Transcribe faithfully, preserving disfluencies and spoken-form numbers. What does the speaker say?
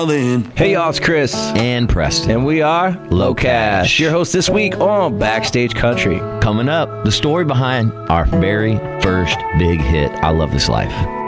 Hey y'all, it's Chris and Preston, and we are Low Cash, your host this week on Backstage Country. Coming up, the story behind our very first big hit, I Love This Life.